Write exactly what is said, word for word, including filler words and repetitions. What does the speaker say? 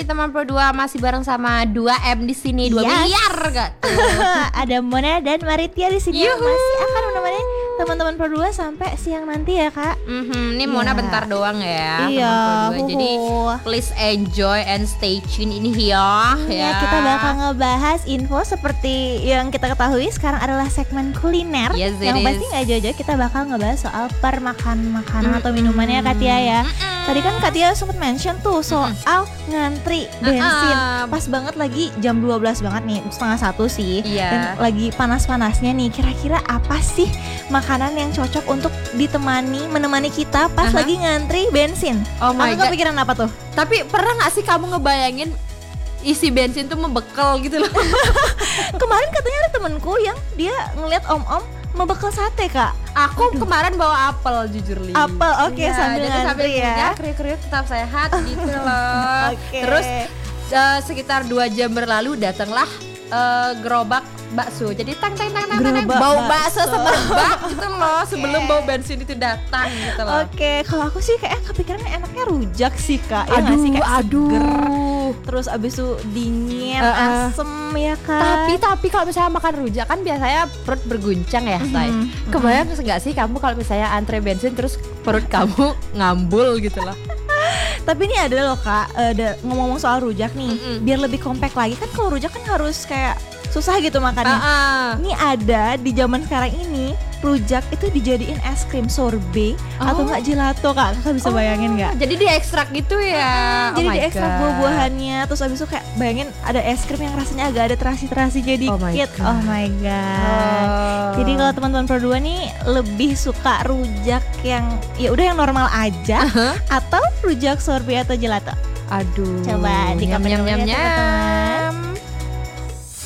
nih teman Pro dua, masih bareng sama dua M di sini, dua Yes. miliar gak tuh? Ada Mona dan Maritia di sini yang Yuhu. masih akan menemani teman-teman Pro dua sampai siang nanti ya Kak. Mhm, ini Mona Iya. bentar doang ya. Iya, teman Pro dua. Jadi huhu. please enjoy and stay tune ini ya. Ya, kita bakal ngebahas info seperti yang kita ketahui sekarang adalah segmen kuliner. Yes, it yang is. pasti nggak jauh-jauh kita bakal ngebahas soal permakan-makanan atau minumannya Katia ya. Mm-mm. Tadi kan Katia sempat mention tuh soal ngantri bensin. Uh-uh. Pas banget lagi jam dua belas banget nih, setengah satu sih. Iya. Dan lagi panas-panasnya nih. Kira-kira apa sih makanan yang cocok untuk ditemani, menemani kita pas Uh-huh. lagi ngantri bensin? Oh my Aku god. kepikiran apa tuh? Tapi pernah gak sih kamu ngebayangin isi bensin tuh membekal gitu loh? Kemarin katanya ada temenku yang dia ngeliat om-om membekal sate Kak. Aku kemarin bawa apel jujur Li. Apel, oke, sambil jadi ngantri sambil ya. ya, kriuk-kriuk tetap sehat gitu loh. Oke. Terus eh, sekitar dua jam berlalu datanglah eh, gerobak bakso. Jadi tang tang tang tang tang, Gerobak bau bakso. bakso semerbak gitu loh sebelum bau bensin itu datang gitu loh. Oke, kalau aku sih kayak kepikiran enaknya rujak sih Kak. Ya nggak Aduh, sih, kayak aduh. seger. Terus abis itu dingin, Uh, uh. asem ya Kak. Tapi tapi kalau misalnya makan rujak kan biasanya perut berguncang ya, Say. Mhm, Kebayang nggak sih kamu kalau misalnya antre bensin terus perut kamu ngambul gitu loh? Tapi ini ada loh Kak, ada ngomong-ngomong soal rujak nih. Mm-mm. Biar lebih kompak lagi kan kalau rujak kan harus kayak susah gitu makannya. Ah, Ini ada di zaman sekarang ini rujak itu dijadiin es krim sorbet atau Oh. enggak gelato Kak. Kakak bisa bayangin nggak? Jadi diekstrak gitu ya. Jadi Oh my diekstrak God. buah-buahannya, terus abis itu kayak bayangin ada es krim yang rasanya agak ada terasi-terasinya dikit. Oh my God. Oh my god. Oh. Jadi kalau teman-teman Pro dua nih lebih suka rujak yang ya udah yang normal aja Uh-huh. atau rujak sorbet atau gelato? Aduh. Coba di nyam komen nyam dulu nyam ya, nyam. teman-teman.